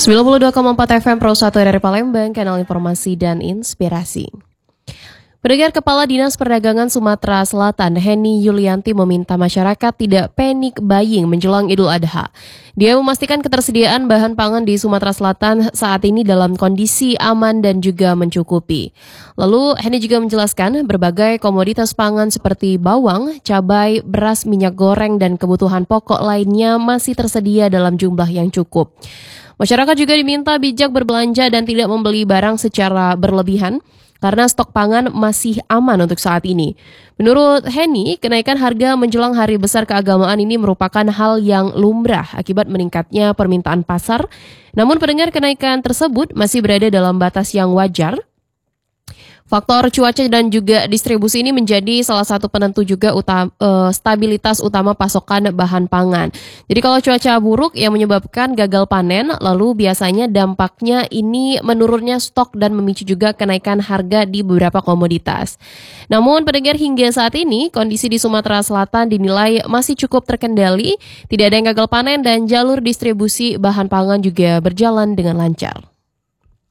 92,4 FM Pro 1 dari Palembang, kanal informasi dan inspirasi. Pendengar, Kepala Dinas Perdagangan Sumatera Selatan, Henny Yulianti, meminta masyarakat tidak panic buying menjelang Idul Adha. Dia memastikan ketersediaan bahan pangan di Sumatera Selatan saat ini dalam kondisi aman dan juga mencukupi. Lalu, Henny juga menjelaskan berbagai komoditas pangan seperti bawang, cabai, beras, minyak goreng, dan kebutuhan pokok lainnya masih tersedia dalam jumlah yang cukup. Masyarakat juga diminta bijak berbelanja dan tidak membeli barang secara berlebihan, karena stok pangan masih aman untuk saat ini. Menurut Henny, kenaikan harga menjelang hari besar keagamaan ini merupakan hal yang lumrah akibat meningkatnya permintaan pasar. Namun pendengar, kenaikan tersebut masih berada dalam batas yang wajar. Faktor cuaca dan juga distribusi ini menjadi salah satu penentu juga stabilitas utama pasokan bahan pangan. Jadi kalau cuaca buruk yang menyebabkan gagal panen, lalu biasanya dampaknya ini menurunnya stok dan memicu juga kenaikan harga di beberapa komoditas. Namun pendengar, hingga saat ini kondisi di Sumatera Selatan dinilai masih cukup terkendali, tidak ada yang gagal panen dan jalur distribusi bahan pangan juga berjalan dengan lancar.